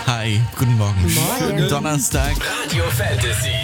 Hi, guten Morgen. Morgen. Donnerstag. Radio Fantasy.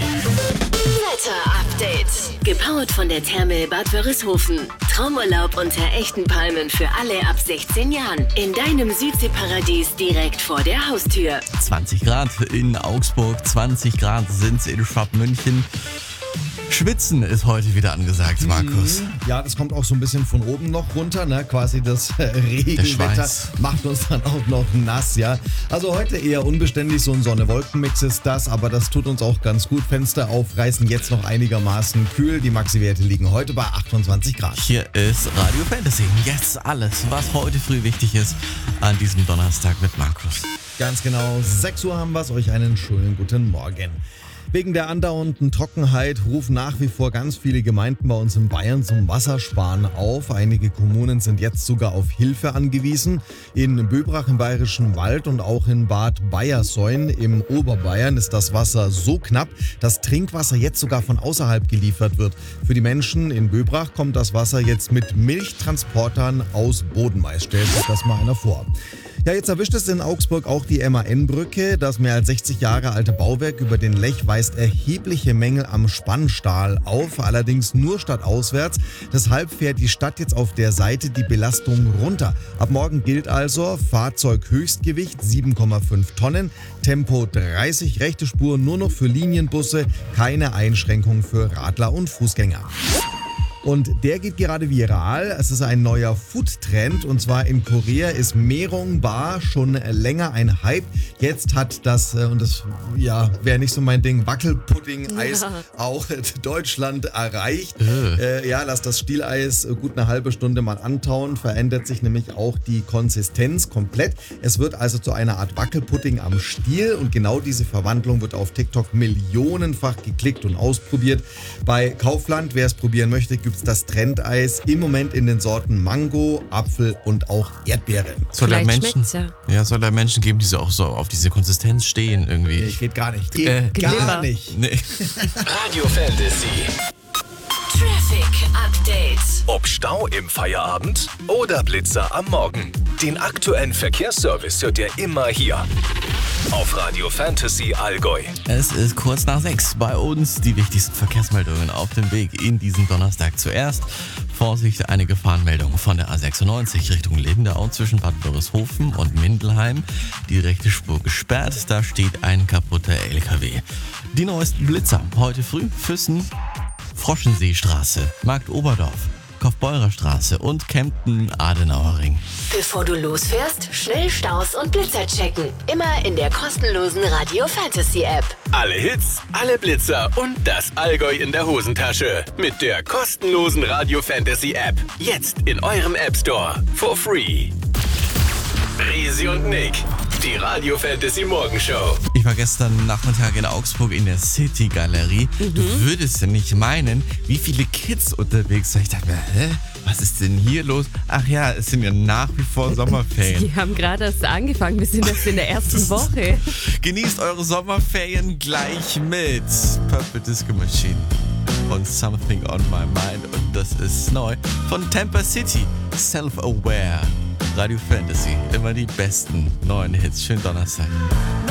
Wetter-Update. Gepowert von der Therme Bad Wörishofen. Traumurlaub unter echten Palmen für alle ab 16 Jahren. In deinem Südseeparadies direkt vor der Haustür. 20 Grad in Augsburg, 20 Grad sind es in Schwabmünchen. Schwitzen ist heute wieder angesagt, Markus. Ja, das kommt auch so ein bisschen von oben noch runter, ne? Quasi das Regenwetter Schweiß. macht uns dann auch noch nass, ja. Also heute eher unbeständig, so ein Sonne-Wolken-Mix ist das, aber das tut uns auch ganz gut. Fenster aufreißen, jetzt noch einigermaßen kühl. Die Maxi-Werte liegen heute bei 28 Grad. Hier ist Radio Fantasy. Jetzt alles, was heute früh wichtig ist an diesem Donnerstag mit Markus. Ganz genau, 6 Uhr haben wir es, euch einen schönen guten Morgen. Wegen der andauernden Trockenheit rufen nach wie vor ganz viele Gemeinden bei uns in Bayern zum Wassersparen auf. Einige Kommunen sind jetzt sogar auf Hilfe angewiesen. In Böbrach im Bayerischen Wald und auch in Bad Bayersoien im Oberbayern ist das Wasser so knapp, dass Trinkwasser jetzt sogar von außerhalb geliefert wird. Für die Menschen in Böbrach kommt das Wasser jetzt mit Milchtransportern aus Bodenmais. Stellt sich das mal einer vor. Ja, jetzt erwischt es in Augsburg auch die MAN-Brücke. Das mehr als 60 Jahre alte Bauwerk über den Lech weist erhebliche Mängel am Spannstahl auf, allerdings nur stadtauswärts. Deshalb fährt die Stadt jetzt auf der Seite die Belastung runter. Ab morgen gilt also Fahrzeughöchstgewicht 7,5 Tonnen, Tempo 30, rechte Spur nur noch für Linienbusse, keine Einschränkung für Radler und Fußgänger. Und der geht gerade viral. Es ist ein neuer Food-Trend und zwar in Korea ist Merong Bar schon länger ein Hype. Jetzt hat das, und das wäre nicht so mein Ding, Wackelpudding-Eis auch Deutschland erreicht. Lass das Stieleis gut eine halbe Stunde mal antauen, verändert sich nämlich auch die Konsistenz komplett. Es wird also zu einer Art Wackelpudding am Stiel und genau diese Verwandlung wird auf TikTok millionenfach geklickt und ausprobiert. Bei Kaufland, wer es probieren möchte, gibt es das Trendeis im Moment in den Sorten Mango, Apfel und auch Erdbeere. Soll da Vielleicht Menschen, schmeckt's soll da Menschen geben, die so auch so auf diese Konsistenz stehen irgendwie? Nee, geht gar nicht. Geht gar nicht. Nee. Radio Fantasy. Traffic Update. Ob Stau im Feierabend oder Blitzer am Morgen. Den aktuellen Verkehrsservice hört ihr immer hier. Auf Radio Fantasy Allgäu. Es ist kurz nach 6 bei uns. Die wichtigsten Verkehrsmeldungen auf dem Weg in diesen Donnerstag. Zuerst Vorsicht, eine Gefahrenmeldung von der A96 Richtung Lindau zwischen Bad Wörishofen und Mindelheim. Die rechte Spur gesperrt, da steht ein kaputter LKW. Die neuesten Blitzer heute früh: Füssen, Froschenseestraße, Markt Oberdorf, Kaufbeurer Straße und Kempten-Adenauerring. Bevor du losfährst, schnell Staus und Blitzer checken. Immer in der kostenlosen Radio Fantasy App. Alle Hits, alle Blitzer und das Allgäu in der Hosentasche. Mit der kostenlosen Radio Fantasy App. Jetzt in eurem App Store. For free. Risi und Nick. Die Radio Fantasy Morgenshow. Ich war gestern Nachmittag in Augsburg in der City-Galerie. Du würdest ja nicht meinen, wie viele Kids unterwegs sind. Ich dachte mir, was ist denn hier los? Ach ja, es sind ja nach wie vor Sommerferien. Die haben gerade erst angefangen, wir sind erst in der ersten Woche. Genießt eure Sommerferien gleich mit Purple Disco Machine und Something on My Mind. Und das ist neu von Tampa City, Self-Aware. Radio Fantasy, immer die besten neuen Hits. Schönen Donnerstag.